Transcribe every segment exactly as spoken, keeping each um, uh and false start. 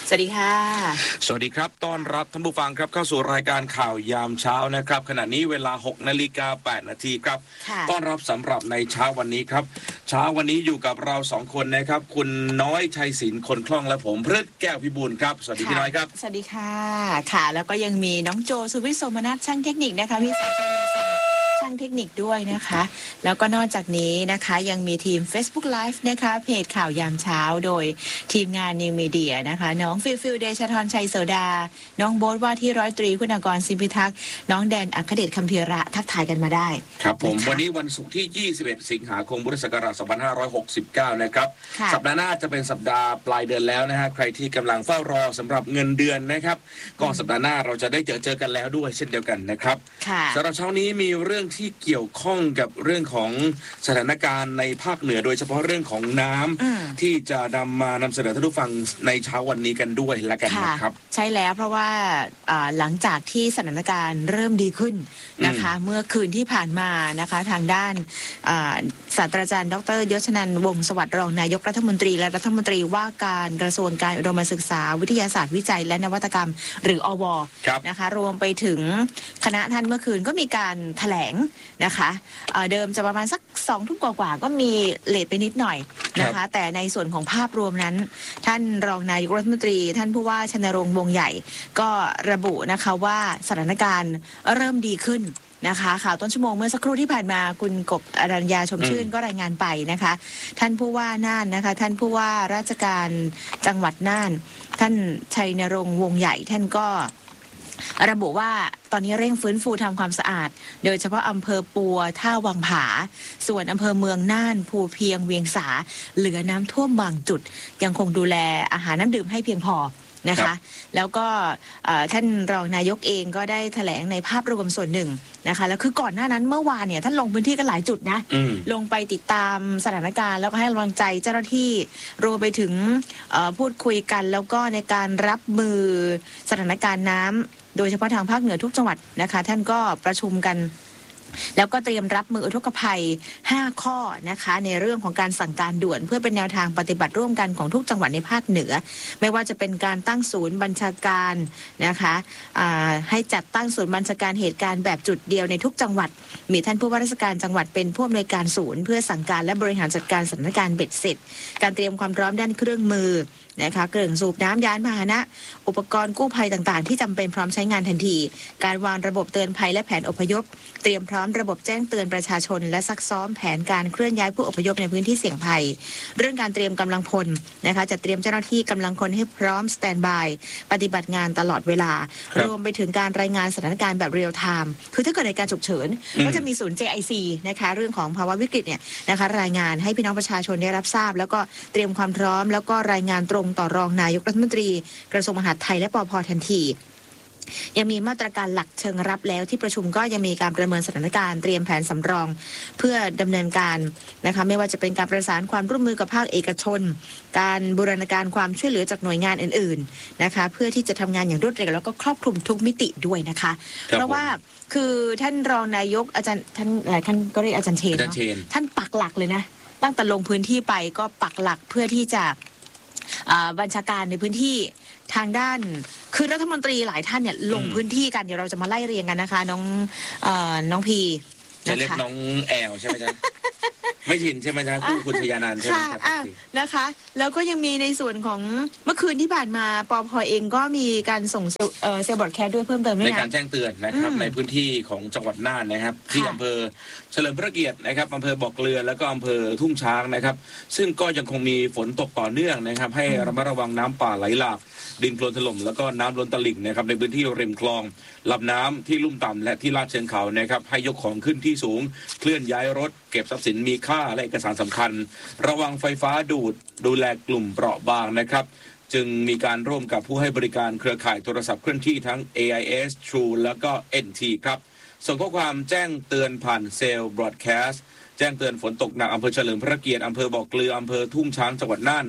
สวัสดีค่ะสวัสดีครับต้อนรับท่านผู้ฟังครับเข้าสู่รายการข่าวยามเช้านะครับขณะนี้เวลา หกนาฬิกาแปดนาทีครับต้อนรับสำหรับในเช้าวันนี้ครับเช้าวันนี้อยู่กับเราสองคนนะครับคุณน้อยชัยศิลป์คนคล่องและผมพฤทธิ์แก้วพิบูลครับสวัสดีพี่น้อยครับสวัสดีค่ะค่ะแล้วก็ยังมีน้องโจสุวิทย์ โสมนัสช่างเทคนิคนะคะพี่ช่างเทคนิคด้วยนะคะแล้วก็นอกจากนี้นะคะยังมีทีม Facebook Live นะคะเพจข่าวยามเช้าโดยทีมงาน New Media นะคะน้องฟิลฟิลเดชธรชัยโสดาน้องโบ๊ทว่าที่ร้อยตรีคุณากรสิมพิทักษ์น้องแดนอัครเดชคัมภีระทักทายกันมาได้ครับผมวันนี้วันศุกร์ที่ยี่สิบเอ็ดสิงหาคมพุทธศักราชสองพันห้าร้อยหกสิบเก้านะครับสัปดาห์หน้าจะเป็นสัปดาห์ปลายเดือนแล้วนะฮะใครที่กำลังเฝ้ารอสำหรับเงินเดือนนะครับก็สัปดาห์หน้าเราจะได้เจอเจอกันแล้วด้วยเช่นเดียวกันนะครับสำหรับเช้านี้มีเรื่องที่เกี่ยวข้องกับเรื่องของสถานการณ์ในภาคเหนือโดยเฉพาะเรื่องของน้ำที่จะนำมานำเสนอท่านผู้ฟังในเช้าวันนี้กันด้วยและกันนะครับใช่แล้วเพราะว่าหลังจากที่สถานการณ์เริ่มดีขึ้นนะคะเมื่อคืนที่ผ่านมานะคะทางด้านศาสตราจารย์ดร.ยศนันท์วงศ์สวัสดิ์รองนายกรัฐมนตรีและรัฐมนตรีว่าการกระทรวงการอุดมศึกษาวิทยาศาสตร์วิจัยและนวัตกรรมหรืออว.นะคะรวมไปถึงคณะท่านเมื่อคืนก็มีการแถลงนะคะเดิมจะประมาณสักสองทุ่มกว่าๆก็มีเลทไปนิดหน่อยนะคะแต่ในส่วนของภาพรวมนั้นท่านรองนายกรัฐมนตรีท่านผู้ว่าชนรงค์วงศ์ใหญ่ก็ระบุนะคะว่าสถานการณ์เริ่มดีขึ้นนะคะข่าวต้นชั่วโมงเมื่อสักครู่ที่ผ่านมาคุณกบอรัญญาชมชื่นก็รายงานไปนะคะท่านผู้ว่าน่านนะคะท่านผู้ว่าราชการจังหวัดน่านท่านชัยนรงค์วงศ์ใหญ่ท่านก็ระบุว่าตอนนี้เร่งฟื้นฟูทำความสะอาดโดยเฉพาะอำเภอปัวท่าวังผาส่วนอำเภอเมืองน่านภูเพียงเวียงสาเหลือน้ำท่วมบางจุดยังคงดูแลอาหารน้ำดื่มให้เพียงพอนะคะแล้วก็ท่านรองนายกเองก็ได้แถลงในภาพรวมส่วนหนึ่งนะคะแล้วคือก่อนหน้านั้นเมื่อวานเนี่ยท่านลงพื้นที่กันหลายจุดนะลงไปติดตามสถานการณ์แล้วก็ให้กำลังใจเจ้าหน้าที่รวมไปถึงพูดคุยกันแล้วก็ในการรับมือสถานการณ์น้ำโดยเฉพาะทางภาคเหนือทุกจังหวัดนะคะท่านก็ประชุมกันแล้วก็เตรียมรับมืออุทกภัยห้าข้อนะคะในเรื่องของการสั่งการด่วนเพื่อเป็นแนวทางปฏิบัติร่วมกันของทุกจังหวัดในภาคเหนือไม่ว่าจะเป็นการตั้งศูนย์บัญชาการนะคะให้จัดตั้งศูนย์บัญชาการเหตุการณ์แบบจุดเดียวในทุกจังหวัดมีท่านผู้ว่าราชการจังหวัดเป็นผู้อำนวยการศูนย์เพื่อสั่งการและบริหารจัดการสถานการณ์เบ็ดเสร็จการเตรียมความพร้อมด้านเครื่องมือนะคะเครื่องสูบน้ำยานพาหนะอุปกรณ์กู้ภัยต่างๆที่จำเป็นพร้อมใช้งานทันทีการวางระบบเตือนภัยและแผนอพยพเตรียมพร้อมระบบแจ้งเตือนประชาชนและซักซ้อมแผนการเคลื่อนย้ายผู้อพยพในพื้นที่เสี่ยงภัยเรื่องการเตรียมกำลังพลนะคะจะเตรียมเจ้าหน้าที่กำลังคนให้พร้อมสแตนบายปฏิบัติงานตลอดเวลารวมไปถึงการรายงานสถานการณ์แบบเรียลไทม์คือถ้าเกิดในการฉุกเฉินก็จะมีศูนย์ เจ ไอ ซี นะคะเรื่องของภาวะวิกฤตเนี่ยนะคะรายงานให้พี่น้องประชาชนได้รับทราบแล้วก็เตรียมความพร้อมแล้วก็รายงานตรงต่อรองนายกรัฐมนตรีกระทรวงมหาดไทยและปภ.ทันทียังมีมาตรการหลักเชิงรับแล้วที่ประชุมก็ยังมีการประเมินสถานการณ์เตรียมแผนสำรองเพื่อดำเนินการนะคะไม่ว่าจะเป็นการประสานความร่วมมือกับภาคเอกชนการบูรณาการความช่วยเหลือจากหน่วยงานอื่นๆนะคะเพื่อที่จะทำงานอย่างรวดเร็วแล้วก็ครอบคลุมทุกมิติด้วยนะคะเพราะว่าคือท่านรองนายกอาจารย์ท่านหลายท่านก็เรียกอาจารย์เชนท่านปักหลักเลยนะตั้งแต่ลงพื้นที่ไปก็ปักหลักเพื่อที่จะบัญชาการในพื้นที่ทางด้านคือรัฐมนตรีหลายท่านเนี่ยลงพื้นที่กันเดี๋ยวเราจะมาไล่เรียงกันนะคะน้องน้องพีจะเรียกน้องแอลใช่ไหมจ๊ะไม่ชินใช่ไหมจ๊ะคู่คุณชยานันท์ใช่ไหมครับนะคะแล้วก็ยังมีในส่วนของเมื่อคืนที่ผ่านมาปภ.เองก็มีการส่งเซลล์บอร์ดแคสด้วยเพิ่มเติมด้วยนะในการแจ้งเตือนนะครับในพื้นที่ของจังหวัดน่านนะครับที่อำเภอเฉลิมพระเกียรตินะครับอำเภอบ่อเกลือแล้วก็อำเภอทุ่งช้างนะครับซึ่งก็ยังคงมีฝนตกต่อเนื่องนะครับให้ระมัดระวังน้ำป่าไหลหลากดินโคลนถล่มแล้วก็น้ำล้นตลิ่งนะครับในพื้นที่ริมคลองลำน้ำที่ลุ่มต่ำและที่ลาดเชิงเขานะครับให้ยกของขึ้นที่สูงเคลื่อนย้ายรถเก็บทรัพย์สินมีค่าและเอกสารสำคัญระวังไฟฟ้าดูดดูแลกลุ่มเปราะบางนะครับจึงมีการร่วมกับผู้ให้บริการเครือข่ายโทรศัพท์เคลื่อนที่ทั้ง เอ ไอ เอส True แล้วก็ เอ็น ที ครับส่งข้อความแจ้งเตือนผ่านเซลล์บรอดแคสต์แจ้งเตือนฝนตกหนักอำเภอเฉลิมพระเกียรติอำเภอบ่อเกลืออำเภอทุ่งช้างจังหวัดน่าน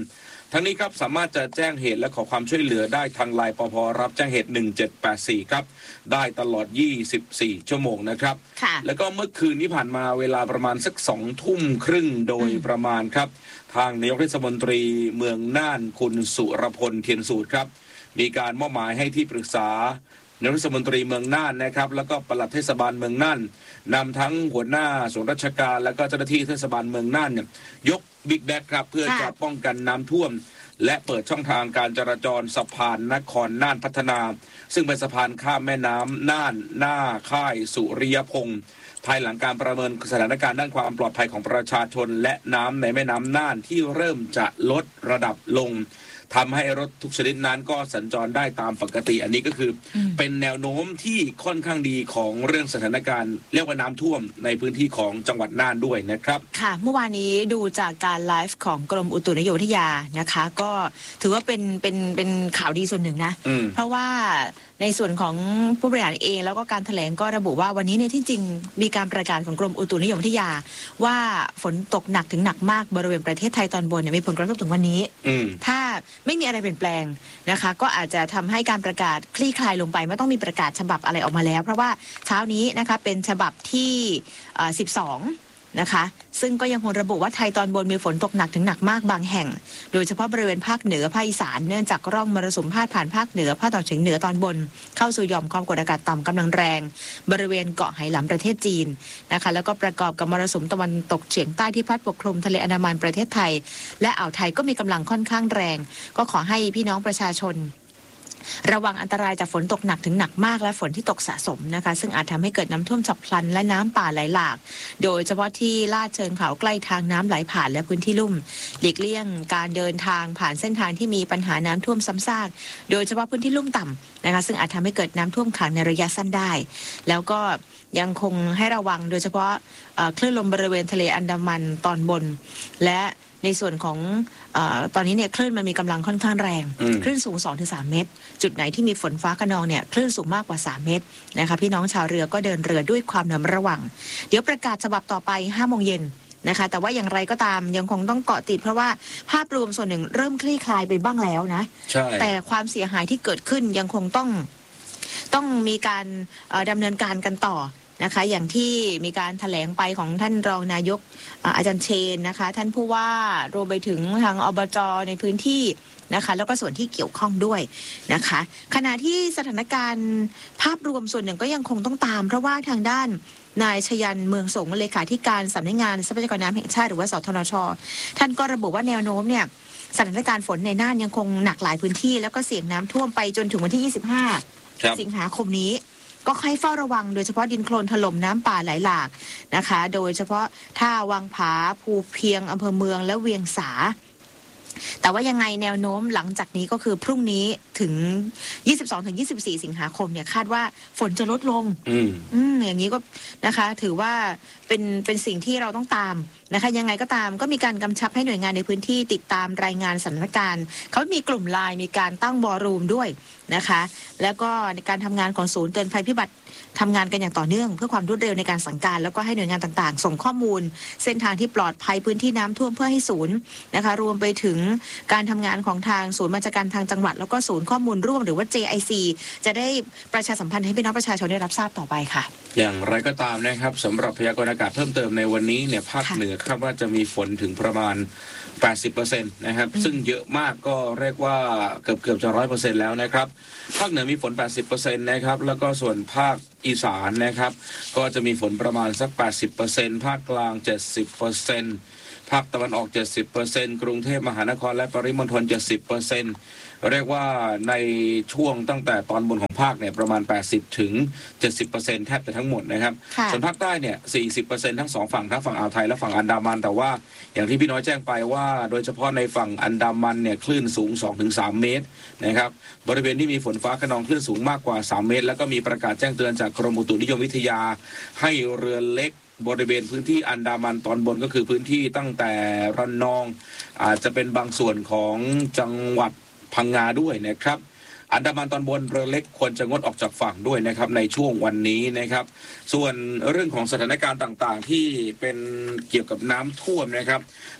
ทั้งนี้ครับสามารถจะแจ้งเหตุและขอความช่วยเหลือได้ทางไลน์ปภรับแจ้งเหตุหนึ่งเจ็ดแปดสี่ครับได้ตลอดยี่สิบสี่ชั่วโมงนะครับแล้วก็เมื่อคืนที่ผ่านมาเวลาประมาณสักสองทุ่มครึ่งโดยประมาณครับทางนายกเทศมนตรีเมืองน่านคุณสุรพลเทียนสูตรครับมีการมอบหมายให้ที่ปรึกษานายกเทศมนตรีเมืองน่านนะครับแล้วก็ปลัดเทศบาลเมืองน่านนำทั้งหัวหน้าส่วนราชการและก็เจ้าหน้าที่เทศบาลเมืองน่านเนี่ยยกบิ๊กแบกครับเพื่อจะป้องกันน้ำท่วมและเปิดช่องทางการจราจรสะพานนครน่านพัฒนาซึ่งเป็นสะพานข้ามแม่น้ำน่านหน้าค่ายสุริยพงศ์ภายหลังการประเมินสถานการณ์ด้านความปลอดภัยของประชาชนและน้ำในแม่น้ำน่านที่เริ่มจะลดระดับลงทำให้รถทุกชนิดนั้นก็สัญจรได้ตามปกติอันนี้ก็คือเป็นแนวโน้มที่ค่อนข้างดีของเรื่องสถานการณ์เรียกว่าน้ำท่วมในพื้นที่ของจังหวัดน่านด้วยนะครับค่ะเมื่อวานนี้ดูจากการไลฟ์ของกรมอุตุนิยมวิทยานะคะก็ถือว่าเป็นเป็นเป็นข่าวดีส่วนหนึ่งนะเพราะว่าในส่วนของผู้บริหารเองแล้วก็การแถลงก็ระบุว่าวันนี้เนี่ยที่จริงมีการประกาศของกรมอุตุนิยมวิทยาว่าฝนตกหนักถึงหนักมากบริเวณประเทศไทยตอนบนเนี่ยมีผลกระทบถึงวันนี้ถ้าไม่มีอะไรเปลี่ยนแปลงนะคะก็อาจจะทำให้การประกาศคลี่คลายลงไปไม่ต้องมีประกาศฉบับอะไรออกมาแล้วเพราะว่าเช้านี้นะคะเป็นฉบับที่สิบสองนะคะซึ่งก็ยังคงระบุว่าไทยตอนบนมีฝนตกหนักถึงหนักมากบางแห่งโดยเฉพาะบริเวณภาคเหนือภาคอีสานเนื่องจากร่องมรสุมพาดผ่านภาคเหนือภาคตะวันออกเฉียงเหนือตอนบนเข้าสู่หย่อมความกดอากาศต่ำกำลังแรงบริเวณเกาะไหหลำประเทศจีนนะคะแล้วก็ประกอบกับมรสุมตะวันตกเฉียงใต้ที่พัดปกคลุมทะเลอันดามันประเทศไทยและอ่าวไทยก็มีกำลังค่อนข้างแรงก็ขอให้พี่น้องประชาชนระวังอันตรายจากฝนตกหนักถึงหนักมากและฝนที่ตกสะสมนะคะซึ่งอาจทำให้เกิดน้ำท่วมฉับพลันและน้ำป่าไหลหลากโดยเฉพาะที่ลาดเชิงเขาใกล้ทางน้ำไหลผ่านและพื้นที่ลุ่มหลีกเลี่ยงการเดินทางผ่านเส้นทางที่มีปัญหาน้ำท่วมซ้ำซากโดยเฉพาะพื้นที่ลุ่มต่ำนะคะซึ่งอาจทำให้เกิดน้ำท่วมขังในระยะสั้นได้แล้วก็ยังคงให้ระวังโดยเฉพาะคลื่นลมบริเวณทะเลอันดามันตอนบนและในส่วนของอตอนนี้เนี่ยคลื่นมันมีกำลังค่อนข้างแรงคลื่นสูง สองถึงสาม เมตรจุดไหนที่มีฝนฟ้าคะนองเนี่ยคลื่นสูงมากกว่าสามเมตรนะคะพี่น้องชาวเรือก็เดินเรือด้วยความระมัดระวังเดี๋ยวประกาศฉบับต่อไปห้าโมงเย็นนะคะแต่ว่าอย่างไรก็ตามยังคงต้องเกาะติดเพราะว่าภาพรวมส่วนหนึ่งเริ่มคลี่คลายไปบ้างแล้วนะใช่แต่ความเสียหายที่เกิดขึ้นยังคงต้องต้องมีการดำเนินการกันต่อนะคะอย่างที่มีการแถลงไปของท่านรองนายกอาจารย์เชนนะคะท่านผู้ว่ารวมไปถึงทางอบจ.ในพื้นที่นะคะแล้วก็ส่วนที่เกี่ยวข้องด้วยนะคะขณะที่สถานการณ์ภาพรวมส่วนหนึ่งก็ยังคงต้องตามเพราะว่าทางด้านนายชยันเมืองสงฆ์เลขาธิการสำนักงานทรัพยากรน้ำแห่งชาติหรือว่าสทนช.ท่านก็ระบุว่าแนวโน้มเนี่ยสถานการณ์ฝนในน่านยังคงหนักหลายพื้นที่แล้วก็เสี่ยงน้ำท่วมไปจนถึงวันที่ยี่สิบห้าสิงหาคมนี้ก็ให้เฝ้าระวังโดยเฉพาะดินโคลนถล่มน้ำป่าไหลหลากนะคะโดยเฉพาะท่าวังผาภูเพียงอำเภอเมืองและเวียงสาแต่ว่ายังไงแนวโน้มหลังจากนี้ก็คือพรุ่งนี้ถึง ยี่สิบสองถึงยี่สิบสี่ สิงหาคมเนี่ยคาดว่าฝนจะลดลงอืมอืมอย่างนี้ก็นะคะถือว่าเป็นเป็นสิ่งที่เราต้องตามนะคะยังไงก็ตามก็มีการกำชับให้หน่วยงานในพื้นที่ติดตามรายงานสถานการณ์เขามีกลุ่มไลน์มีการตั้งวอรูมด้วยนะคะแล้วก็ในการทำงานของศูนย์เตือนภัยพิบัติทำงานกันอย่างต่อเนื่องเพื่อความรวดเร็วในการสั่งการแล้วก็ให้หน่วยงานต่างๆส่งข้อมูลเส้นทางที่ปลอดภัยพื้นที่น้ำท่วมเพื่อให้ศูนย์นะคะรวมไปถึงการทำงานของทางศูนย์บัญชาการทางจังหวัดแล้วก็ศูนย์ข้อมูลร่วมหรือว่า เจ ไอ ซี จะได้ประชาสัมพันธ์ให้พี่น้องประชาชนได้รับทราบต่อไปค่ะอย่างไรก็ตามนะครับสำหรับพยากรณ์อากาศเพิ่มเติมในวันนี้เนี่ยภาคเหนือคาดว่าจะมีฝนถึงประมาณ แปดสิบเปอร์เซ็นต์ นะครับซึ่งเยอะมากก็เรียกว่าเกือบเกือบจะ หนึ่งร้อยเปอร์เซ็นต์ แล้วนะครับภาคเหนือมีฝน แปดสิบเปอร์เซ็นต์ นะครับแล้วก็ส่วนภาคอีสานนะครับก็จะมีฝนประมาณสัก แปดสิบเปอร์เซ็นต์ ภาคกลาง เจ็ดสิบเปอร์เซ็นต์ ภาคตะวันออก เจ็ดสิบเปอร์เซ็นต์ กรุงเทพมหานครและปริมณฑล เจ็ดสิบเปอร์เซ็นต์ เรียกว่าในช่วงตั้งแต่ตอนบนของภาคเนี่ยประมาณ แปดสิบถึงเจ็ดสิบเปอร์เซ็นต์ แทบจะทั้งหมดนะครับส่วนภาคใต้เนี่ย สี่สิบเปอร์เซ็นต์ ทั้งสองฝั่งทั้งฝั่งอ่าวไทยและฝั่งอันดามันแต่ว่าอย่างที่พี่น้อยแจ้งไปว่าโดยเฉพาะในฝั่งอันดามันเนี่ยคลื่นสูง สองถึงสาม เมตรนะครับบริเวณที่มีฝนฟ้าคะนองคลื่นสูงมากกว่าสามเมตรแล้วก็มีประกาศแจ้งเตือนจากกรมอุตุนิยมวิทยาให้เรือเล็กบริเวณพื้นที่อันดามันตอนบนก็คือพื้นที่ตั้งแต่ระนองอาจจะเป็นบางส่วนของจังหวัดพังงาด้วยนะครับอันดามันตอนบนเรือเล็กควรจะงดออกจากฝั่งด้วยนะครับในช่วงวันนี้นะครับส่วนเรื่องของสถานการณ์ต่างๆที่เป็นเกี่ยวกับน้ำท่วมนะครับ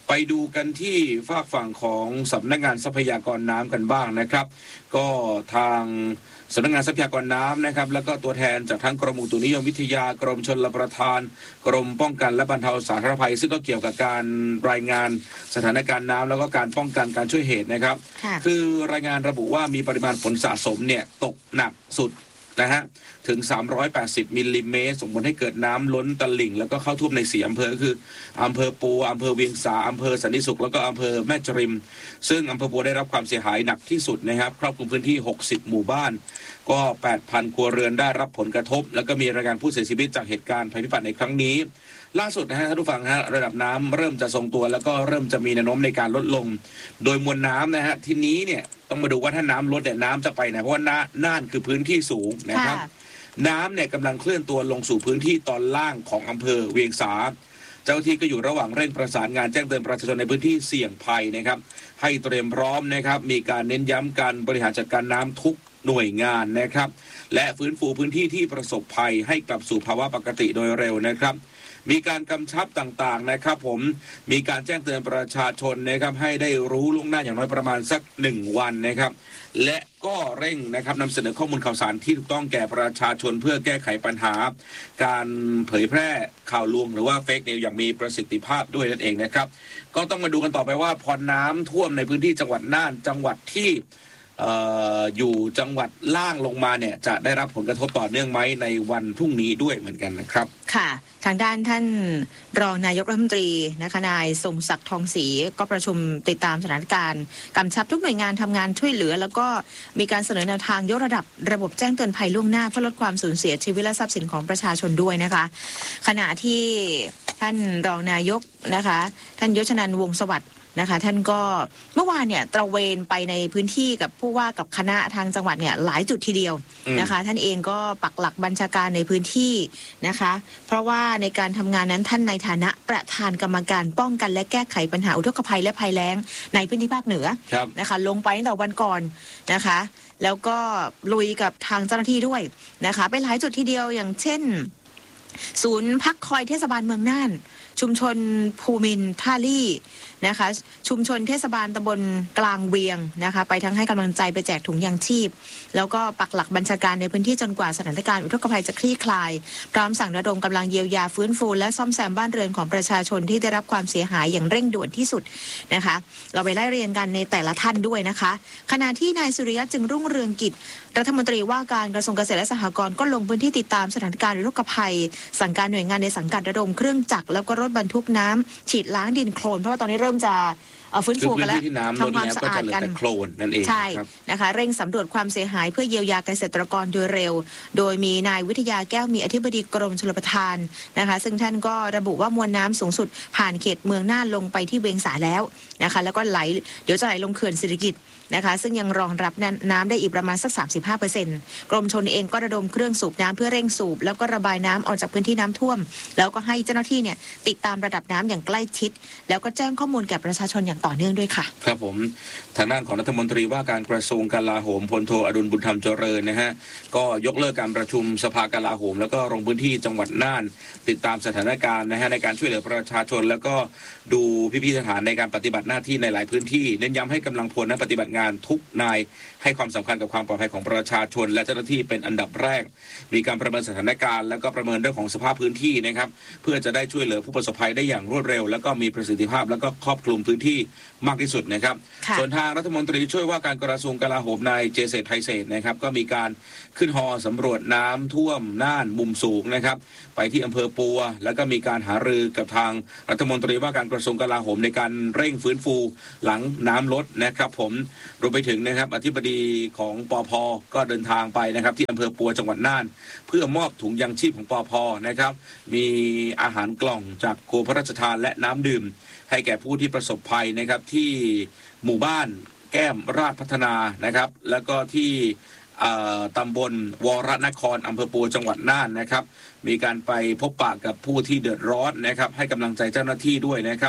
ไปดูกันที่ฝากฝั่งของสำนักงานทรัพยากรน้ำกันบ้างนะครับก็ทางสำนักงานทรัพยากรน้ำนะครับแล้วก็ตัวแทนจากทั้งกรมอุตุนิยมวิทยากรมชลประทานกรมป้องกันและบรรเทาสาธารณภัยซึ่งก็เกี่ยวกับการรายงานสถานการณ์น้ำแล้วก็การป้องกันการช่วยเหตุนะครับคือรายงานระบุว่ามีปริมาณฝนสะสมเนี่ยตกหนักสุดนะฮะถึงสามร้อยแปดสิบมิลลิเมตรส่งผลให้เกิดน้ำล้นตลิ่งแล้วก็เข้าท่วมในสี่อำเภอคืออำเภอปัวอำเภอเวียงสาอำเภอสันติสุขแล้วก็อำเภอแม่จริมซึ่งอำเภอปัวได้รับความเสียหายหนักที่สุดนะครับครอบคลุมพื้นที่หกสิบหมู่บ้านก็ แปดพัน ครัวเรือนได้รับผลกระทบแล้วก็มีรายงานผู้เสียชีวิตจากเหตุการณ์ภัยพิบัติในครั้งนี้ล่าสุดนะฮะท่านผู้ฟังฮะระดับน้ำเริ่มจะทรงตัวแล้วก็เริ่มจะมีแนวโน้มในการลดลงโดยมวลน้ำนะฮะทีนี้เนี่ยต้องมาดูว่าถ้าน้ำลดเนี่ยน้ำจะไปไหนเพราะว่าน่านคือพื้นที่สูงนะครับน้ำเนี่ยกำลังเคลื่อนตัวลงสู่พื้นที่ตอนล่างของอำเภอเวียงสาเจ้าหน้าที่ก็อยู่ระหว่างเร่งประสานงานแจ้งเตือนประชาชนในพื้นที่เสี่ยงภัยนะครับให้เตรียมพร้อมนะครับมีการเน้นย้ำการบริหารจัดการน้ำทุกหน่วยงานนะครับและฟื้นฟูพื้นที่ที่ประสบภัยให้กลับสู่ภาวะปกติโดยเร็วนะครับมีการกำชับต่างๆนะครับผมมีการแจ้งเตือนประชาชนนะครับให้ได้รู้ล่วงหน้าอย่างน้อยประมาณสักหนึ่งวันนะครับและก็เร่งนะครับนำเสนอข้อมูลข่าวสารที่ถูกต้องแก่ประชาชนเพื่อแก้ไขปัญหาการเผยแพร่ข่าวลวงหรือว่าเฟกนิวส์อย่างมีประสิทธิภาพด้วยนั่นเองนะครับก็ต้องมาดูกันต่อไปว่าพอน้ำท่วมในพื้นที่จังหวัดน่านจังหวัดที่เอ่ออยู่จังหวัดล่างลงมาเนี่ยจะได้รับผลกระทบต่อเนื่องไหมในวันพรุ่งนี้ด้วยเหมือนกันนะครับค่ะทางด้านท่านรองนายกรัฐมนตรีนะคะนายทรงศักดิ์ทองศรีก็ประชุมติดตามสถานการณ์กำชับทุกหน่วยงานทำงานช่วยเหลือแล้วก็มีการเสนอแนวทางยกระดับระบบแจ้งเตือนภัยล่วงหน้าเพื่อลดความสูญเสียชีวิตและทรัพย์สินของประชาชนด้วยนะคะขณะที่ท่านรองนายกนะคะท่านยศนันท์วงศ์สวัสดิ์นะคะท่านก็เมื่อวานเนี่ยตระเวนไปในพื้นที่กับผู้ว่ากับคณะทางจังหวัดเนี่ยหลายจุดทีเดียวนะคะท่านเองก็ปักหลักบัญชาการในพื้นที่นะคะเพราะว่าในการทำงานนั้นท่านในฐานะประธานกรรมการป้องกันและแก้ไขปัญหาอุทกภัยและภัยแล้งในพื้นที่ภาคเหนือนะคะลงไปตั้งแต่วันก่อนนะคะแล้วก็ลุยกับทางเจ้าหน้าที่ด้วยนะคะไปหลายจุดทีเดียวอย่างเช่นศูนย์พักคอยเทศบาลเมืองน่านชุมชนภูมินท่าลี่นะคะชุมชนเทศบาลตำบลกลางเวียงนะคะไปทั้งให้กำลังใจไปแจกถุงยางชีพแล้วก็ปักหลักบัญชาการในพื้นที่จนกว่าสถานการณ์อุทกภัยจะคลี่คลายพร้อมสั่งระดมกำลังเยียวยาฟื้นฟูและซ่อมแซมบ้านเรือนของประชาชนที่ได้รับความเสียหายอย่างเร่งด่วนที่สุดนะคะเราไปไล่เรียงกันในแต่ละท่านด้วยนะคะขณะที่นายสุริยะจึงรุ่งเรืองกิจรัฐมนตรีว่าการกระทรวงเกษตรและสหกรณ์ก็ลงพื้นที่ติดตามสถานการณ์อุทกภัยสั่งการหน่วยงานในสังกัดระดมเครื่องจักรแล้วก็รถบรรทุกน้ำฉีดล้างดินโคลนเพราะว่าตอนนี้เริ่มจะฟื้นฟูกันแล้วทำความสะอาดกันโคลนนั่นเองใช่นะคะเร่งสำรวจความเสียหายเพื่อเยียวยาเกษตรกรโดยเร็วโดยมีนายวิทยาแก้วมีอธิบดีกรมชลประทานนะคะซึ่งท่านก็ระบุว่ามวลน้ำสูงสุดผ่านเขตเมืองน่านลงไปที่เวียงสาแล้วนะคะแล้วก็ไหลเดี๋ยวจะไหลลงเขื่อนสิริกิติ์นะคะซึ่งยังรองรับน้ำได้อีกประมาณสัก สามสิบห้าเปอร์เซ็นต์ กรมชลเองก็ระดมเครื่องสูบน้ำเพื่อเร่งสูบแล้วก็ระบายน้ำออกจากพื้นที่น้ำท่วมแล้วก็ให้เจ้าหน้าที่เนี่ยติดตามระดับน้ำอย่างใกล้ชิดแล้วก็แจ้งข้อมูลแก่ประชาชนอย่างต่อเนื่องด้วยค่ะครับผมทางด้านของรัฐมนตรีว่าการกระทรวงกลาโหมพลโทอดุลบุญธรรมเจริญนะฮะก็ยกเลิกการประชุมสภากลาโหมแล้วก็ลงพื้นที่จังหวัดน่านติดตามสถานการณ์นะฮะในการช่วยเหลือประชาชนแล้วก็ดูพิพิธภัณฑ์ในการปฏิบัติหน้าที่ในหลายพื้นที่เน้นย้ำให้กำลังพลนั้นปฏิบัติงานทุกนายให้ความสำคัญกับความปลอดภัยของประชาชนและเจ้าหน้าที่เป็นอันดับแรกมีการประเมินสถานการณ์แล้วก็ประเมินเรื่องของสภาพพื้นที่นะครับเพื่อจะได้ช่วยเหลือผู้ประสบภัยได้อย่างรวดเร็วแล้วก็มีประสิทธิภาพแล้วก็ครอบคลุมพื้นที่มากที่สุดนะครับส่วนทางรัฐมนตรีช่วยว่าการกระทรวงกลาโหมนายเจเษตรไทยเศษนะครับก็มีการขึ้นฮอสำรวจน้ำท่วมน่านมุมสูงนะครับไปที่อำเภอปัวแล้วก็มีการหารือกับทางรัฐมนตรีว่าการกระทรวงกลาโหมในการเร่งฟื้นฟูหลังน้ำลดนะครับผมรวมไปถึงนะครับอธิบดีของปภ.ก็เดินทางไปนะครับที่อำเภอปัวจังหวัดน่านเพื่อมอบถุงยางชีพของปภ.นะครับมีอาหารกล่องจากครัวพระราชทานและน้ำดื่มให้แก่ผู้ที่ประสบภัยนะครับที่หมู่บ้านแก้มราชพัฒนานะครับแล้วก็ที่ตำบลวรนครอำเภอปัวจังหวัดน่านนะครับมีการไปพบปะกับผู้ที่เดือดร้อนนะครับให้กำลังใจเจ้าหน้าที่ด้วยนะครับ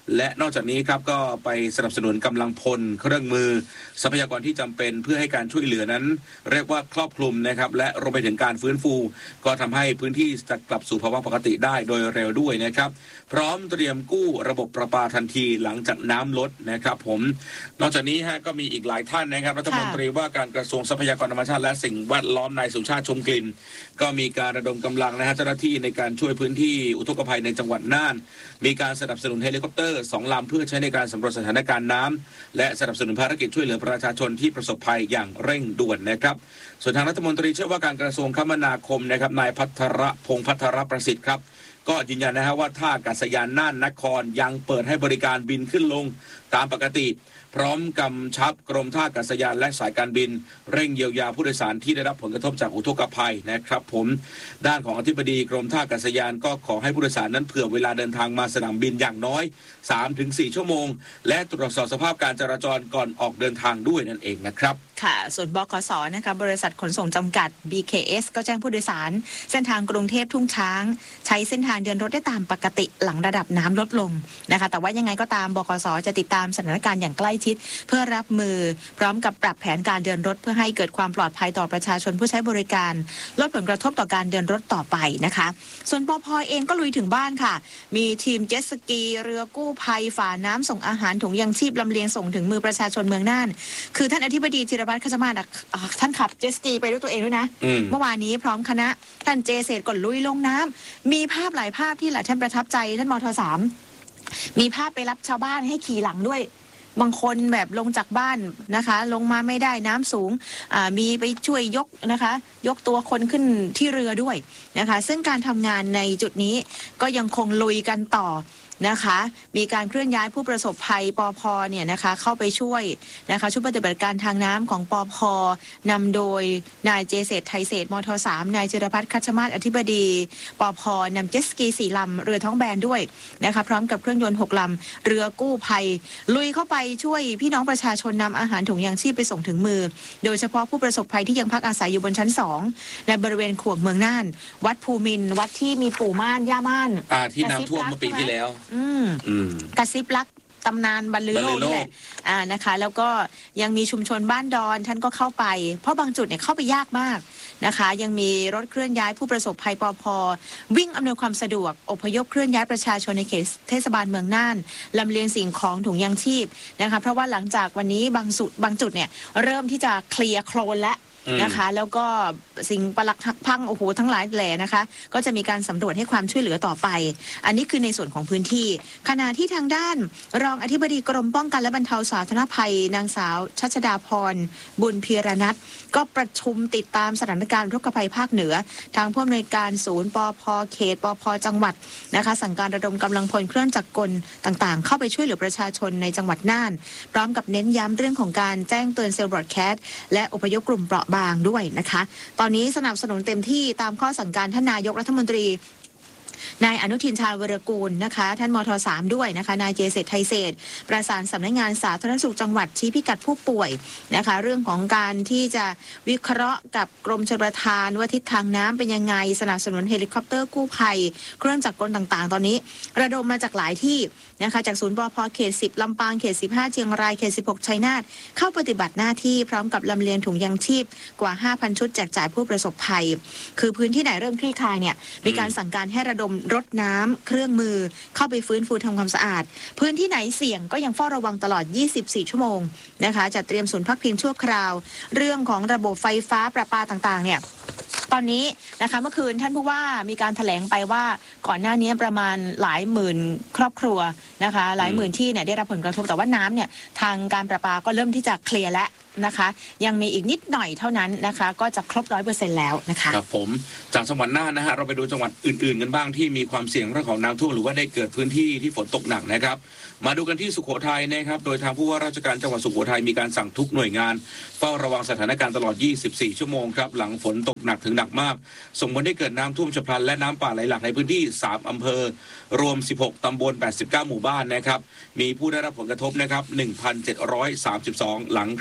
และนอกจากนี้ครับก็ไปสนับสนุนกำลังพลเครื่องมือทรัพยากรที่จำเป็นเพื่อให้การช่วยเหลือนั้นเรียกว่าครอบคลุมนะครับและรวมไปถึงการฟื้นฟูก็ทำให้พื้นที่จะกลับสู่ภาวะปกติได้โดยเร็วด้วยนะครับพร้อมเตรียมกู้ระบบประปาทันทีหลังจากน้ำลดนะครับผมนอกจากนี้ฮะก็มีอีกหลายท่านนะครับรัฐมนตรีว่าการกระทรวงทรัพยากรธรรมชาติและสิ่งแวดล้อมนายสุชาติชมกลิ่นก็มีการระดมกำลังนะฮะเจ้าหน้าที่ในการช่วยพื้นที่อุทกภัยในจังหวัดน่านมีการสนับสนุนเฮลิคอปเตอร์สองลำเพื่อใช้ในการสำรวจสถานการณ์น้ำและสนับสนุนภารกิจช่วยเหลือประชาชนที่ประสบภัยอย่างเร่งด่วนนะครับส่วนทางรัฐมนตรีช่วยว่าการกระทรวงคมนาคมนะครับนายพัทรพงษ์พัทรประสิทธิ์ครับก็ยืนยันนะฮะว่าท่าอากาศยานน่านนครยังเปิดให้บริการบินขึ้นลงตามปกติพร้อมกำชับกรมท่าอากาศยานและสายการบินเร่งเยียวยาผู้โดยสารที่ได้รับผลกระทบจากอุทกภัยนะครับผมด้านของอธิบดีกรมท่าอากาศยานก็ขอให้ผู้โดยสารนั้นเผื่อเวลาเดินทางมาสนามบินอย่างน้อย สามถึงสี่ ชั่วโมงและตรวจสอบสภาพการจราจรก่อนออกเดินทางด้วยนั่นเองนะครับค่ะส่วนบขสนะคะบริษัทขนส่งจำกัด บี เค เอส ก็แจ้งผู้โดยสารเส้นทางกรุงเทพทุ่งช้างใช้เส้นทางเดินรถได้ตามปกติหลังระดับน้ำลดลงนะคะแต่ว่ายังไงก็ตามบขสจะติดตามสถานการณ์อย่างใกล้ชิดเพื่อรับมือพร้อมกับปรับแผนการเดินรถเพื่อให้เกิดความปลอดภัยต่อประชาชนผู้ใช้บริการลดผลกระทบต่อการเดินรถต่อไปนะคะส่วนปภ.เองก็ลุยถึงบ้านค่ะมีทีมเจ็ตสกีเรือกู้ภัยฝ่าน้ำส่งอาหารถุงยังชีพลำเลียงส่งถึงมือประชาชนเมืองน่านคือท่านอธิบดีธีรพัฒน์ คัชมาศท่านขับเจ็ตสกีไปด้วยตัวเองด้วยนะเมื่อวานนี้พร้อมคณะท่านเจเศษก่อนลุยลงน้ำมีภาพหลายภาพที่หลายท่านประทับใจท่านมทสามมีภาพไปรับชาวบ้านให้ขี่หลังด้วยบางคนแบบลงจากบ้านนะคะลงมาไม่ได้น้ำสูงมีไปช่วยยกนะคะยกตัวคนขึ้นที่เรือด้วยนะคะซึ่งการทำงานในจุดนี้ก็ยังคงลุยกันต่อนะคะมีการเคลื่อนย้ายผู้ประสบภัยปภ.เนี่ยนะคะเข้าไปช่วยนะคะชุดปฏิบัติการทางน้ำของปภ.นำโดยนายเจเศษไทยเศษมทสามนายจิรพัฒน์ คัชมาศอธิบดีปภ.นำเจ็ตสกีสี่ลำเรือท้องแบนด้วยนะคะพร้อมกับเครื่องยนต์หกลำเรือกู้ภัยลุยเข้าไปช่วยพี่น้องประชาชนนำอาหารถุงยางชีพไปส่งถึงมือโดยเฉพาะผู้ประสบภัยที่ยังพักอาศัยอยู่บนชั้นสองในบริเวณขวงเมืองน่านวัดภูมินทร์วัดที่มีปู่ม่านย่าม่านที่น้ำท่วมเมื่อปีที่แล้วอืมกระซิบรักตำนานบรรลือโลกนี่แหละอ่านะคะแล้วก็ยังมีชุมชนบ้านดอนท่านก็เข้าไปเพราะบางจุดเนี่ยเข้าไปยากมากนะคะยังมีรถเคลื่อนย้ายผู้ประสบภัยปภ.วิ่งอำนวยความสะดวกอพยพเคลื่อนย้ายประชาชนในเขตเทศบาลเมืองน่านลำเลียงสิ่งของถุงยางชีพนะคะเพราะว่าหลังจากวันนี้บางจุดบางจุดเนี่ยเริ่มที่จะเคลียร์โคลนและนะคะแล้วก็สิ่งปลักหักพังโอ้โหทั้งหลายแหล่นะคะก็จะมีการสำรวจให้ความช่วยเหลือต่อไปอันนี้คือในส่วนของพื้นที่ขณะที่ทางด้านรองอธิบดีกรมป้องกันและบรรเทาสาธารณภัยนางสาวชัชดาพรบุญพีรนัทก็ประชุมติดตามสถานการณ์อุทกภัยภาคเหนือทางผู้อำนวยการศูนย์ปภ.เขตปภ.จังหวัดนะคะสั่งการระดมกำลังพลเครื่องจักรกลต่างๆเข้าไปช่วยเหลือประชาชนในจังหวัดน่านพร้อมกับเน้นย้ำเรื่องของการแจ้งเตือนเซลล์บรอดแคสต์และอพยพกลุ่มเปราะบางด้วยนะคะตอนนี้สนับสนุนเต็มที่ตามข้อสั่งการท่านนายกรัฐมนตรีนายอนุทินชาญวิรากูลนะคะท่านมทสามด้วยนะคะนายเจเศษไทยเศษประสานสำนักงานสาธารณสุขจังหวัดชี้พิกัดผู้ป่วยนะคะเรื่องของการที่จะวิเคราะห์กับกรมชลประทานว่าทิศทางน้ำเป็นยังไงสนับสนุนเฮลิคอปเตอร์กู้ภัยเครื่องจักรกลต่างๆตอนนี้ระดมมาจากหลายที่นะคะจากศูนย์ปภ.เขตสิบลำปางเขตสิบห้าเชียงรายเขตสิบหกชัยนาทเข้าปฏิบัติหน้าที่พร้อมกับลำเลียงถุงยางชีพกว่า ห้าพัน ชุดแจกจ่ายผู้ประสบภัยคือพื้นที่ไหนเริ่มคลี่คลายเนี่ยมีการสั่งการให้ระดมรถน้ำเครื่องมือเข้าไปฟื้นฟูทำความสะอาดพื้นที่ไหนเสี่ยงก็ยังเฝ้าระวังตลอดยี่สิบสี่ชั่วโมงนะคะจัดเตรียมศูนย์พักพิงชั่วคราวเรื่องของระบบไฟฟ้าประปาต่างๆเนี่ยตอนนี้นะคะเมื่อคืนท่านผู้ว่ามีการแถลงไปว่าก่อนหน้านี้ประมาณหลายหมื่นครอบครัวนะคะหลายหมื่นที่เนี่ยได้รับผลกระทบแต่ว่าน้ำเนี่ยทางการประปาก็เริ่มที่จะเคลียร์แล้วนะคะยังมีอีกนิดหน่อยเท่านั้นนะคะก็จะครบร้อยเปอร์เซ็นต์แล้วนะคะครับผมจากจังหวัดน่านนะฮะเราไปดูจังหวัดอื่นๆกันบ้างที่มีความเสี่ยงเรื่องของน้ำท่วมหรือว่าได้เกิดพื้นที่ที่ฝนตกหนักนะครับมาดูกันที่สุโขทัยนะครับโดยทางผู้ว่าราชการจังหวัดสุโขทัยมีการสั่งทุกหน่วยงานเฝ้าระวังสถานการณ์ตลอดยี่สิบสี่ชั่วโมงครับหลังฝนตกหนักถึงหนักมากส่งผลให้เกิดน้ำท่วมฉับพลันและน้ำป่าไหลหลากในพื้นที่สามอำเภอรวมสิบหกตำบลแปดสิบเก้าหมู่บ้านนะครับมีผู้ได้รับผลกระทบนะครับ หนึ่งพันเจ็ดร้อยสามสิบสอง หลังคาเรือน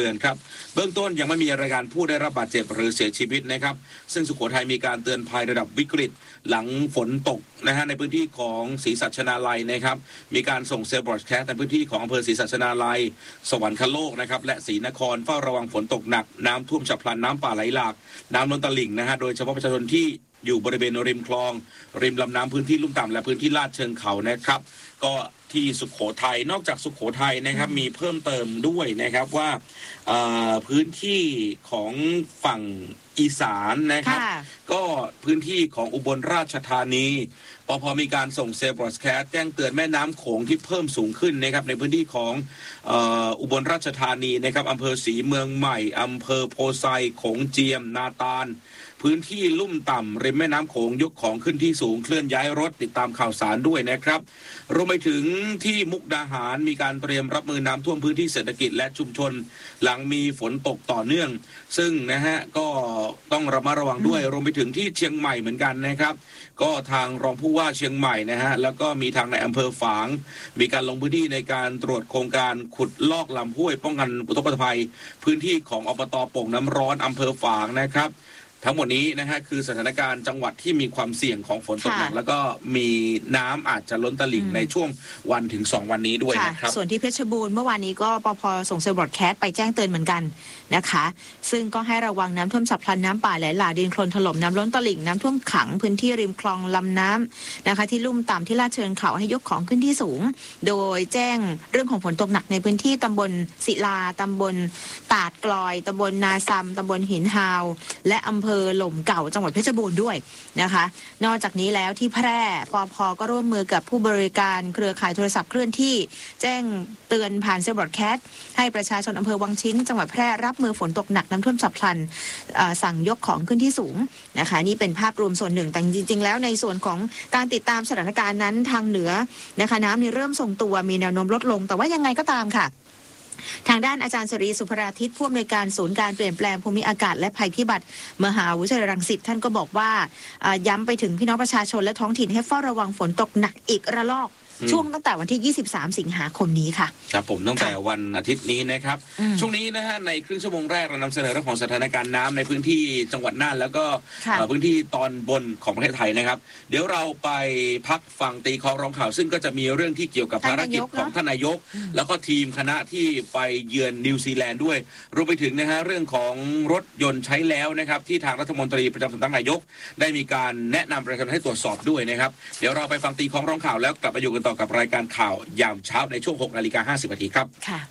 ญครับเบื้องต้นยังไม่มีรายงานผู้ได้รับบาดเจ็บหรือเสียชีวิตนะครับซึ่งสุโขทัยมีการเตือนภัยระดับวิกฤตหลังฝนตกนะฮะในพื้นที่ของศรีสัชนาลัยนะครับมีการส่งเซลล์บรอดแคสต์ในพื้นที่ของอำเภอศรีสัชนาลัยสวรรคโลกนะครับและศรีนครเฝ้าระวังฝนตกหนักน้ำท่วมฉับพลันน้ำป่าไหลหลากน้ำล้นตลิ่งนะฮะโดยเฉพาะประชาชนที่อยู่บริเวณริมคลองริมลำน้ำพื้นที่ลุ่มต่ำและพื้นที่ลาดเชิงเขานะครับก็ที่สุโขทัยนอกจากสุโขทัยนะครับมีเพิ่มเติมด้วยนะครับว่าพื้นที่ของฝั่งอีสานนะครับก็พื้นที่ของอุบลราชธานีปภมีการส่งเซลล์บรอดแคสต์แจ้งเตือนแม่น้ำโขงที่เพิ่มสูงขึ้นนะครับในพื้นที่ของเอ่ออุบลราชธานีนะครับอำเภอศรีเมืองใหม่อำเภอโพไซโขงเจียมนาตาลพื้นที่ลุ่มต่ำริมแม่น้ำโขงยกของขึ้นที่สูงเคลื่อนย้ายรถติดตามข่าวสารด้วยนะครับรวมไปถึงที่มุกดาหารมีการเตรียมรับมือน้ำท่วมพื้นที่เศรษฐกิจและชุมชนหลังมีฝนตกต่อเนื่องซึ่งนะฮะก็ต้องระมัดระวังด้วยรวมไปถึงที่เชียงใหม่เหมือนกันนะครับก็ทางรองผู้ว่าเชียงใหม่นะฮะแล้วก็มีทางในอำเภอฝางมีการลงพื้นที่ในการตรวจโครงการขุดลอกลำห้วยป้องกันอุทกภัยพื้นที่ของอบต.โป่งน้ำร้อนอำเภอฝางนะครับทั้งหมดนี้นะฮะคือสถานการณ์จังหวัดที่มีความเสี่ยงของฝนตกหนักแล้วก็มีน้ำอาจจะล้นตลิ่งในช่วงวันถึงสองวันนี้ด้วยนะครับส่วนที่เพชรบูรณ์เมื่อวานนี้ก็ปภส่งเซลล์บรอดแคสต์ไปแจ้งเตือนเหมือนกันนะคะซึ่งก็ให้ระวังน้ำท่วมฉับพลันน้ำป่าไหลหลากดินโคลนถล่มน้ำล้นตลิ่งน้ำท่วมขังพื้นที่ริมคลองลำน้ำนะคะที่ลุ่มต่ำที่ลาดเชิงเขาให้ยกของขึ้นที่สูงโดยแจ้งเรื่องของฝนตกหนักในพื้นที่ตำบลศิลาตำบลตาดกลอยตำบลนาซัมตำบลหินฮาวและอำเภอหล่มเก่าจังหวัดเพชรบูรณ์ด้วยนะคะนอกจากนี้แล้วที่แพร่ปภก็ร่วมมือกับผู้บริการเครือข่ายโทรศัพท์เคลื่อนที่แจ้งเตือนผ่านเซลล์บรอดแคสต์ให้ประชาชนอำเภอวังชิ้นจังหวัดแพร่รับมือฝนตกหนักน้ำท่วมฉับพลันสั่งยกของขึ้นที่สูงนะคะนี่เป็นภาพรวมส่วนหนึ่งแต่จริงๆแล้วในส่วนของการติดตามสถานการณ์นั้นทางเหนือนะคะน้ำนี่เริ่มทรงตัวมีแนวโน้มลดลงแต่ว่ายังไงก็ตามค่ะทางด้านอาจารย์สรีสุภราทิตผู้อำนวยการศูนย์การเปลี่ยนแปลงภูมิอากาศและภัยพิบัติมหาวิทยาลัยรังสิตท่านก็บอกว่าย้ำไปถึงพี่น้องประชาชนและท้องถิ่นให้เฝ้าระวังฝนตกหนักอีกระลอกช่วงตั้งแต่วันที่ยี่สิบสามสิงหาคมนี้ค่ะครับผมตั้งแต่วันอาทิตย์นี้นะครับช่วงนี้นะฮะในครึ่งชั่วโมงแรกเรานำเสนอเรื่องของสถานการณ์น้ำในพื้นที่จังหวัดน่านแล้วก็พื้นที่ตอนบนของประเทศไทยนะครับเดี๋ยวเราไปพักฟังตีคอร้องข่าวซึ่งก็จะมีเรื่องที่เกี่ยวกับภารกิจของท่านนายกแล้วก็ทีมคณะที่ไปเยือนนิวซีแลนด์ด้วยรวมไปถึงนะฮะเรื่องของรถยนต์ใช้แล้วนะครับที่ทางรัฐมนตรีประจำสำนักนายกได้มีการแนะนำประชาชนให้ตรวจสอบด้วยนะครับเดี๋ยวเราไปฟังตีคอร้องข่าวแล้วกลับมาอยู่กันต่อกับรายการข่าวยามเช้าในช่วง หกนาฬิกาห้าสิบนาทีครับค่ะ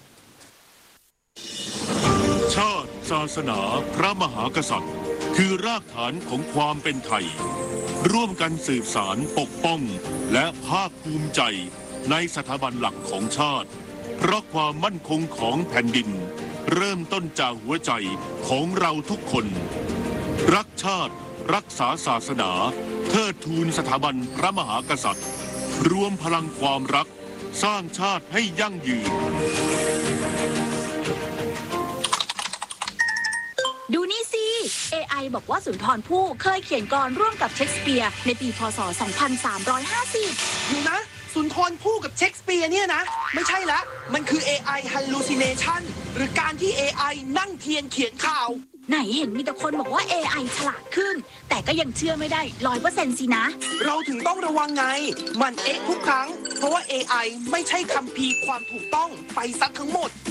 ชาติศาสนาพระมหากษัตริย์คือรากฐานของความเป็นไทยร่วมกันสืบสารปกป้องและภาคภูมิใจในสถาบันหลักของชาติเพราะความมั่นคงของแผ่นดินเริ่มต้นจากหัวใจของเราทุกคนรักชาติรักษาศาสนาเทิดทูนสถาบันพระมหากษัตริย์รวมพลังความรักสร้างชาติให้ยั่งยืนดูนี่สิ เอ ไอ บอกว่าสุนทรภู่เคยเขียนกลร่วมกับเชคสเปียร์ในปีพ.ศ. สองพันสามร้อยห้าสิบอยู่นะสุนทรภู่กับเชคสเปียร์เนี่ยนะไม่ใช่ละมันคือ เอ ไอ hallucination หรือการที่ เอ ไอ นั่งเทียนเขียนข่าวไหนเห็นมีแต่คนบอกว่า เอ ไอ ฉลาดขึ้นแต่ก็ยังเชื่อไม่ได้ ร้อยเปอร์เซ็นต์ สินะเราถึงต้องระวังไงมันเอ๊ะทุกครั้งเพราะว่า เอ ไอ ไม่ใช่คัมภีร์ความถูกต้องไปซักทั้งหมด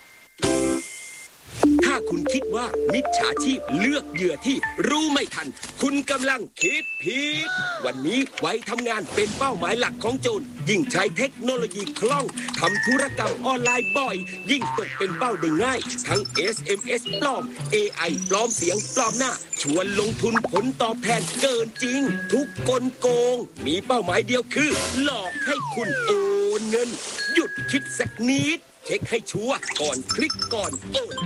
ถ้าคุณคิดว่ามิจฉาชีพเลือกเหยื่อที่รู้ไม่ทันคุณกำลังคิดผิดวันนี้ไว้ทำงานเป็นเป้าหมายหลักของโจรยิ่งใช้เทคโนโลยีคล่องทำธุรกรรมออนไลน์บ่อยยิ่งตกเป็นเป้าได้ง่ายทั้ง เอส เอ็ม เอส ปลอม เอ ไอ ปลอมเสียงปลอมหน้าชวนลงทุนผลตอบแทนเกินจริงทุกกลโกงมีเป้าหมายเดียวคือหลอกให้คุณโอนเงินหยุดคิดสักนิดเช็คให้ชัวร์ก่อนคลิกก่อนโอน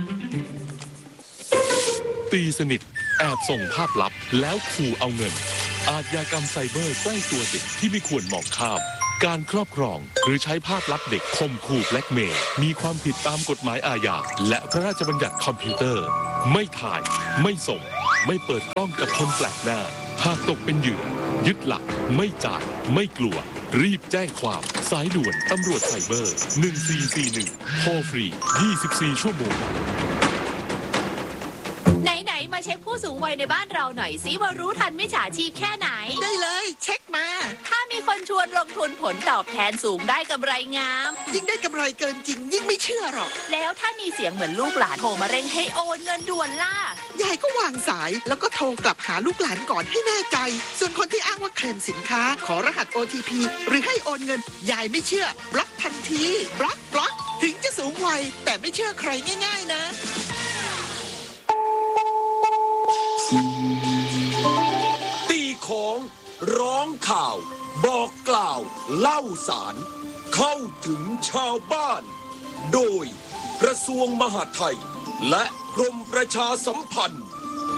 ตีสนิทแอบส่งภาพลับแล้วขู่เอาเงินอาชญากรรมไซเบอร์ใกล้ตัวเด็กที่ไม่ควรมองข้ามการครอบครองหรือใช้ภาพลับเด็กข่มขู่แบล็กเมย์มีความผิดตามกฎหมายอาญาและพระราชบัญญัติคอมพิวเตอร์ไม่ถ่ายไม่ส่งไม่เปิดกล้องกับคนแปลกหน้าหากตกเป็นเหยื่อยึดหลักไม่จ่ายไม่กลัวรีบแจ้งความสายด่วนตำรวจไซเบอร์หนึ่งสี่สี่หนึ่งโทรฟรียี่สิบสี่ชั่วโมงมาเช็คผู้สูงวัยในบ้านเราหน่อยสิว่ารู้ทันมิจฉาชีพแค่ไหนได้เลยเช็คมาถ้ามีคนชวนลงทุนผลตอบแทนสูงได้กำไรงามยิ่งได้กำไรเกินจริง ยิ่งไม่เชื่อหรอกแล้วถ้ามีเสียงเหมือนลูกหลานโทรมาเร่งให้โอนเงินด่วนล่ะยายก็วางสายแล้วก็โทรกลับหาลูกหลานก่อนให้แน่ใจ ส่วนคนที่อ้างว่าเคลมสินค้าขอรหัส โอ ที พี หรือให้โอนเงินยายไม่เชื่อบล็อกทันทีบล็อกบล็อกถึงจะสูงวัยแต่ไม่เชื่อใครง่ายๆนะตีของร้องข่าว บอกกล่าว เล่าสาร เข้าถึงชาวบ้าน โดยกระทรวงมหาดไทย และกรมประชาสัมพันธ์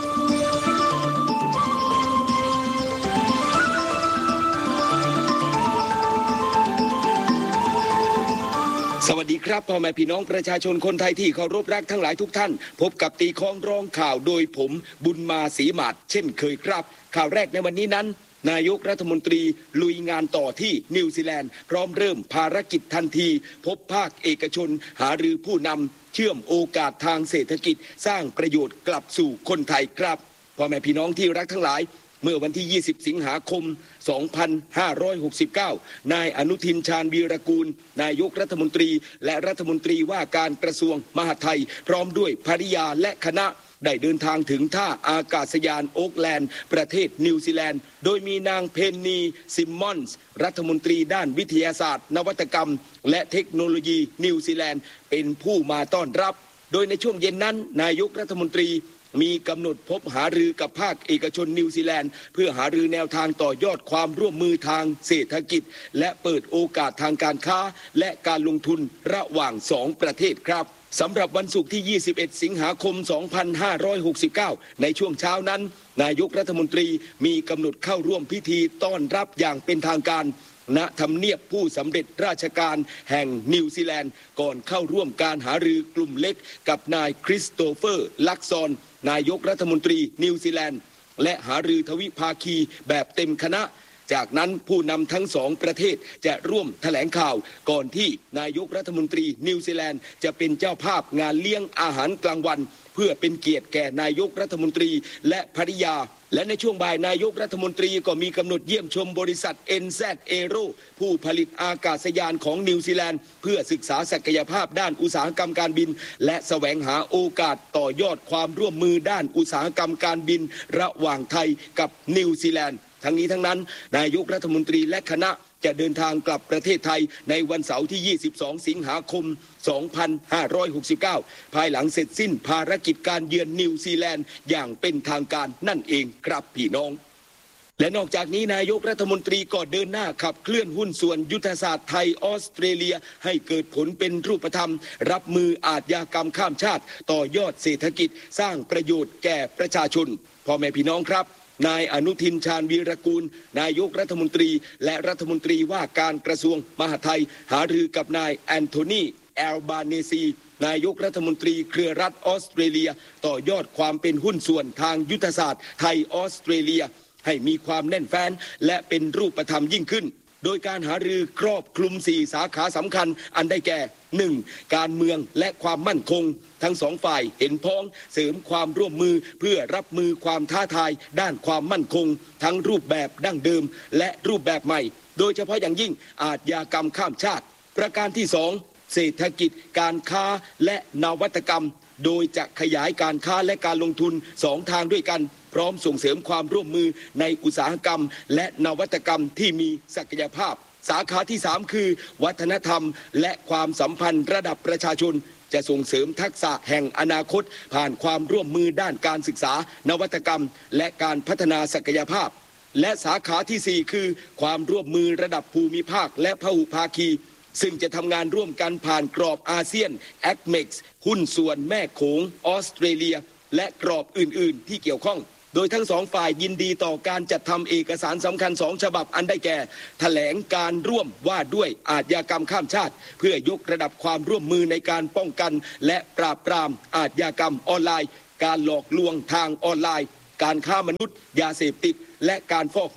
สวัสดีครับพ่อแม่พี่น้องประชาชนคนไทยที่เคารพรักทั้งหลายทุกท่าน พบกับตีของร้องข่าวโดยผมบุญมาศรีหมาดเช่นเคยครับ ข่าวแรกในวันนี้นั้น นายกรัฐมนตรีลุยงานต่อที่นิวซีแลนด์พร้อมเริ่มภารกิจทันที พบภาคเอกชนหารือผู้นำเชื่อมโอกาสทางเศรษฐกิจสร้างประโยชน์กลับสู่คนไทยครับพ่อแม่พี่น้องที่รักทั้งหลายเมื่อวันที่ยี่สิบสิงหาคมสองพันห้าร้อยหกสิบเก้านายอนุทินชาญวีรกูลนายกรัฐมนตรีและรัฐมนตรีว่าการกระทรวงมหาดไทยพร้อมด้วยภริยาและคณะได้เดินทางถึงท่าอากาศยานโอ๊กแลนด์ประเทศนิวซีแลนด์โดยมีนางเพนนีซิมมอนส์รัฐมนตรีด้านวิทยาศาสตร์นวัตกรรมและเทคโนโลยีนิวซีแลนด์เป็นผู้มาต้อนรับโดยในช่วงเย็นนั้นนายกรัฐมนตรีมีกำหนดพบหารือกับภาคเอกชนนิวซีแลนด์เพื่อหารือแนวทางต่อยอดความร่วมมือทางเศรษฐกิจและเปิดโอกาสทางการค้าและการลงทุนระหว่างสองประเทศครับสำหรับวันศุกร์ที่ยี่สิบเอ็ดสิงหาคมสองพันห้าร้อยหกสิบเก้าในช่วงเช้านั้นนายกรัฐมนตรีมีกำหนดเข้าร่วมพิธีต้อนรับอย่างเป็นทางการณทำเนียบผู้สำเร็จราชการแห่งนิวซีแลนด์ก่อนเข้าร่วมการหารือกลุ่มเล็กกับนายคริสโตเฟอร์ลักซอนนายกรัฐมนตรีนิวซีแลนด์และหารือทวิภาคีแบบเต็มคณะจากนั้นผู้นำทั้งสองประเทศจะร่วมแถลงข่าวก่อนที่นายกรัฐมนตรีนิวซีแลนด์จะเป็นเจ้าภาพงานเลี้ยงอาหารกลางวันเพื่อเป็นเกียรติแก่นายกรัฐมนตรีและภริยาและในช่วงบ่ายนายกรัฐมนตรีก็มีกำหนดเยี่ยมชมบริษัท เอ็น แซด Aero ผู้ผลิตอากาศยานของนิวซีแลนด์เพื่อศึกษาศักยภาพด้านอุตสาหกรรมการบินและแสวงหาโอกาสต่อยอดความร่วมมือด้านอุตสาหกรรมการบินระหว่างไทยกับนิวซีแลนด์ทั้งนี้ทั้งนั้นนายกรัฐมนตรีและคณะจะเดินทางกลับประเทศไทยในวันเสาร์ที่ยี่สิบสองสิงหาคมสองพันห้าร้อยหกสิบเก้าภายหลังเสร็จสิ้นภารกิจการเยือนนิวซีแลนด์อย่างเป็นทางการนั่นเองครับพี่น้องและนอกจากนี้นายกรัฐมนตรีก็เดินหน้าขับเคลื่อนหุ้นส่วนยุทธศาสตร์ไทยออสเตรเลียให้เกิดผลเป็นรูปธรรมรับมืออาชญากรรมข้ามชาติต่อยอดเศรษฐกิจสร้างประโยชน์แก่ประชาชนพ่อแม่พี่น้องครับนายอนุทินชาญวีรกูลนายกรัฐมนตรีและรัฐมนตรีว่าการกระทรวงมหาดไทยหารือกับนายแอนโทนีแอลบาเนซีนายกรัฐมนตรีเครือรัฐออสเตรเลียต่อยอดความเป็นหุ้นส่วนทางยุทธศาสตร์ไทยออสเตรเลียให้มีความแน่นแฟ้นและเป็นรูปธรรมยิ่งขึ้นโดยการหารือครอบคลุมสี่สาขาสำคัญอันได้แก่ หนึ่ง. การเมืองและความมั่นคงทั้งสองฝ่ายเห็นพ้องเสริมความร่วมมือเพื่อรับมือความท้าทายด้านความมั่นคงทั้งรูปแบบดั้งเดิมและรูปแบบใหม่โดยเฉพาะอย่างยิ่งอาชญากรรมข้ามชาติประการที่สองเศรษฐกิจการค้าและนวัตกรรมโดยจะขยายการค้าและการลงทุนสองทางด้วยกันพร้อมส่งเสริมความร่วมมือในอุตสาหกรรมและนวัตกรรมที่มีศักยภาพสาขาที่สามคือวัฒนธรรมและความสัมพันธ์ระดับประชาชนจะส่งเสริมทักษะแห่งอนาคตผ่านความร่วมมือด้านการศึกษานวัตกรรมและการพัฒนาศักยภาพและสาขาที่สี่คือความร่วมมือระดับภูมิภาคและพหุภาคีซึ่งจะทำงานร่วมกันผ่านกรอบอาเซียน แอค เม็กซ์ หุ้นส่วนแม่โขงออสเตรเลียและกรอบอื่นๆที่เกี่ยวข้องโดยทั้งสองฝ่ายยินดีต่อการจัดทำเอกสารสำคัญสองฉบับอันได้แก่แถลงการร่วมว่าด้วยอาชญากรรมข้ามชาติเพื่อยกระดับความร่วมมือในการป้องกันและปราบปรามอาชญากรรมออนไลน์การหลอกลวงทางออนไลน์การค้ามนุษย์ยาเสพติดและการฟอกเงิน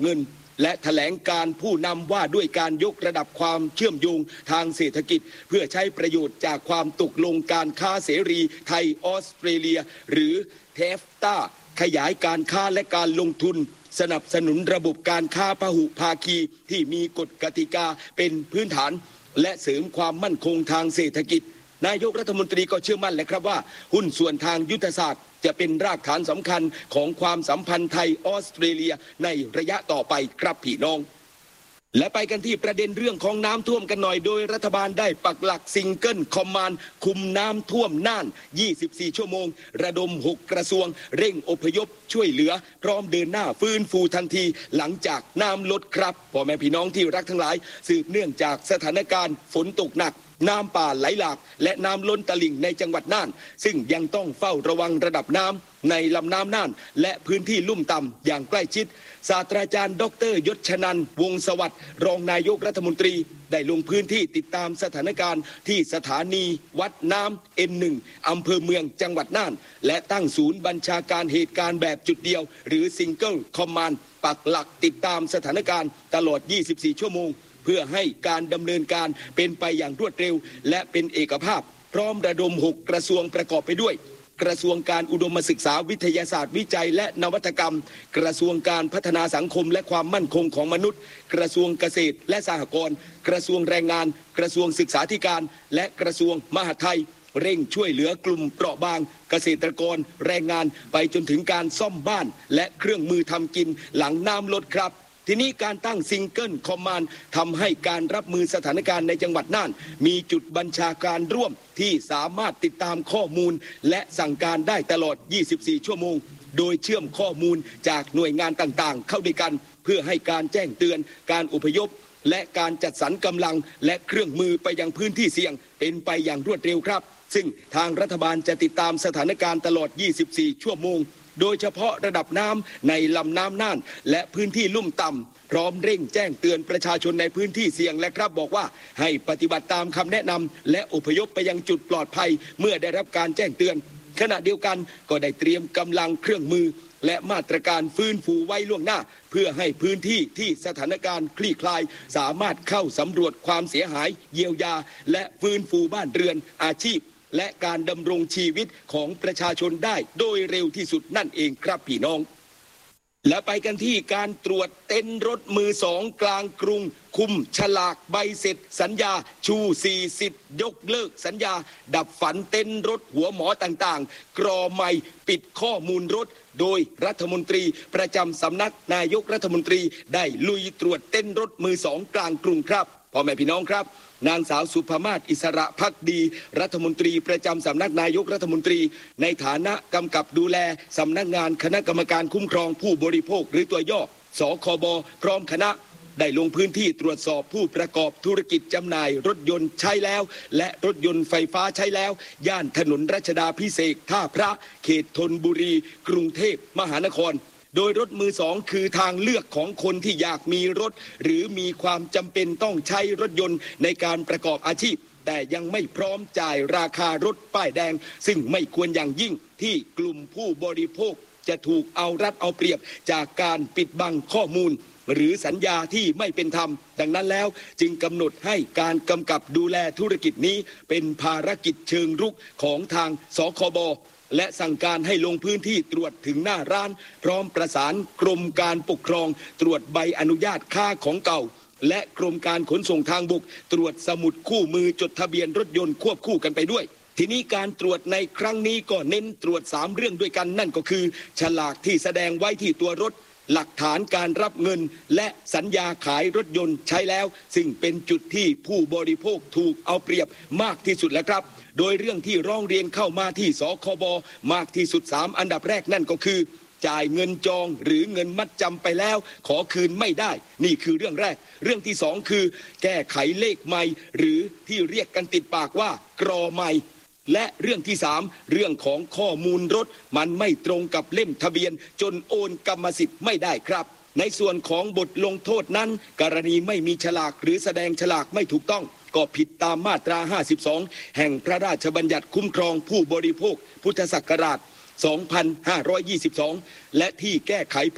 และแถลงการผู้นำว่าด้วยการยกระดับความเชื่อมโยงทางเศรษฐกิจเพื่อใช้ประโยชน์จากความตกลงการค้าเสรีไทยออสเตรเลียหรือเทฟตาขยายการค้าและการลงทุนสนับสนุนระบบการค้าพหุภาคีที่มีกฎกติกาเป็นพื้นฐานและเสริมความมั่นคงทางเศรษฐกิจนายกรัฐมนตรีก็เชื่อมั่นเลยครับว่าหุ้นส่วนทางยุทธศาสตร์จะเป็นรากฐานสำคัญของความสัมพันธ์ไทยออสเตรเลียในระยะต่อไปครับพี่น้องและไปกันที่ประเด็นเรื่องของน้ำท่วมกันหน่อยโดยรัฐบาลได้ปักหลักซิงเกิลคอมมานด์คุมน้ำท่วมน่านยี่สิบสี่ชั่วโมงระดมหกกระทรวงเร่งอพยพช่วยเหลือพร้อมเดินหน้าฟื้นฟูทันทีหลังจากน้ำลดครับพ่อแม่พี่น้องที่รักทั้งหลายสืบเนื่องจากสถานการณ์ฝนตกหนักน้ำป่าไหลหลากและน้ำล้นตลิ่งในจังหวัดน่านซึ่งยังต้องเฝ้าระวังระดับน้ำในลำน้ำน่านและพื้นที่ลุ่มต่ำอย่างใกล้ชิดศาสตราจารย์ดรยศชนันท์วงศ์สวัสดิ์รองนายกรัฐมนตรีได้ลงพื้นที่ติดตามสถานการณ์ที่สถานีวัดน้ำ เอ็น หนึ่ง อำเภอเมืองจังหวัดน่านและตั้งศูนย์บัญชาการเหตุการณ์แบบจุดเดียวหรือซิงเกิลคอมมานด์ปักหลักติดตามสถานการณ์ตลอดยี่สิบสี่ชั่วโมงเพื่อให้การดำเนินการเป็นไปอย่างรวดเร็วและเป็นเอกภาพพร้อมระดมหกกระทรวงประกอบไปด้วยกระทรวงการอุดมศึกษาวิทยาศาสตร์วิจัยและนวัตกรรมกระทรวงการพัฒนาสังคมและความมั่นคงของมนุษย์กระทรวงเกษตรและสหกรณ์กระทรวงแรงงานกระทรวงศึกษาธิการและกระทรวงมหาดไทยเร่งช่วยเหลือกลุ่มเปราะบางเกษตรกรแรงงานไปจนถึงการซ่อมบ้านและเครื่องมือทำกินหลังน้ำลดครับทีนี้การตั้งซิงเกิลคอมมานด์ทำให้การรับมือสถานการณ์ในจังหวัดน่านมีจุดบัญชาการร่วมที่สามารถติดตามข้อมูลและสั่งการได้ตลอดยี่สิบสี่ชั่วโมงโดยเชื่อมข้อมูลจากหน่วยงานต่างๆเข้าด้วยกันเพื่อให้การแจ้งเตือนการอพยพและการจัดสรรกำลังและเครื่องมือไปยังพื้นที่เสี่ยงเป็นไปอย่างรวดเร็วครับซึ่งทางรัฐบาลจะติดตามสถานการณ์ตลอดยี่สิบสี่ชั่วโมงโดยเฉพาะระดับน้ำในลำน้ำน่านและพื้นที่ลุ่มต่ำพร้อมเร่งแจ้งเตือนประชาชนในพื้นที่เสี่ยงและครับบอกว่าให้ปฏิบัติตามคำแนะนำและอพยพไปยังจุดปลอดภัยเมื่อได้รับการแจ้งเตือนขณะเดียวกันก็ได้เตรียมกำลังเครื่องมือและมาตรการฟื้นฟูไว้ล่วงหน้าเพื่อให้พื้นที่ที่สถานการณ์คลี่คลายสามารถเข้าสำรวจความเสียหายเยียวยาและฟื้นฟูบ้านเรือนอาชีพและการดำรงชีวิตของประชาชนได้โดยเร็วที่สุดนั่นเองครับพี่น้องและไปกันที่การตรวจเต็นท์รถมือสองกลางกรุงคุมฉลากใบเสร็จสัญญาชูสี่สิทธิ์ยกเลิกสัญญาดับฝันเต็นท์รถหัวหมอต่างๆกรอไม่ปิดข้อมูลรถโดยรัฐมนตรีประจำสำนักนายกรัฐมนตรีได้ลุยตรวจเต็นท์รถมือสองกลางกรุงครับพ่อแม่พี่น้องครับนางสาวสุภมาศอิสระภักดีรัฐมนตรีประจำสำนักนายกรัฐมนตรีในฐานะกำกับดูแลสำนักงานคณะกรรมการคุ้มครองผู้บริโภคหรือตัวย่อสคบพร้อมคณะได้ลงพื้นที่ตรวจสอบผู้ประกอบธุรกิจจำหน่ายรถยนต์ใช้แล้วและรถยนต์ไฟฟ้าใช้แล้วย่านถนนรัชดาภิเษกท่าพระเขตธนบุรีกรุงเทพมหานครโดยรถมือสองคือทางเลือกของคนที่อยากมีรถหรือมีความจำเป็นต้องใช้รถยนต์ในการประกอบอาชีพแต่ยังไม่พร้อมจ่ายราคารถป้ายแดงซึ่งไม่ควรอย่างยิ่งที่กลุ่มผู้บริโภคจะถูกเอารัดเอาเปรียบจากการปิดบังข้อมูลหรือสัญญาที่ไม่เป็นธรรมดังนั้นแล้วจึงกำหนดให้การกำกับดูแลธุรกิจนี้เป็นภารกิจเชิงรุกของทางสคบและสั่งการให้ลงพื้นที่ตรวจถึงหน้าร้านพร้อมประสานกรมการปกครองตรวจใบอนุญาตค่าของเก่าและกรมการขนส่งทางบกตรวจสมุดคู่มือจดทะเบียนรถยนต์ควบคู่กันไปด้วยทีนี้การตรวจในครั้งนี้ก็เน้นตรวจสามเรื่องด้วยกันนั่นก็คือฉลากที่แสดงไว้ที่ตัวรถหลักฐานการรับเงินและสัญญาขายรถยนต์ใช้แล้วซึ่งเป็นจุดที่ผู้บริโภคถูกเอาเปรียบมากที่สุดแล้วครับโดยเรื่องที่ร้องเรียนเข้ามาที่สคบมากที่สุดสามอันดับแรกนั่นก็คือจ่ายเงินจองหรือเงินมัดจำไปแล้วขอคืนไม่ได้นี่คือเรื่องแรกเรื่องที่สองคือแก้ไขเลขไมล์หรือที่เรียกกันติดปากว่ากรอไมล์และเรื่องที่สามเรื่องของข้อมูลรถมันไม่ตรงกับเล่มทะเบียนจนโอนกรรมสิทธิ์ไม่ได้ครับในส่วนของบทลงโทษนั้นกรณีไม่มีฉลากหรือแสดงฉลากไม่ถูกต้องก็ผิดตามมาตราห้าสิบสองแห่งพระราชบัญญัติคุ้มครองผู้บริโภคพุทธศักราชสองพันห้าร้อยยี่สิบสองและที่แก้ไข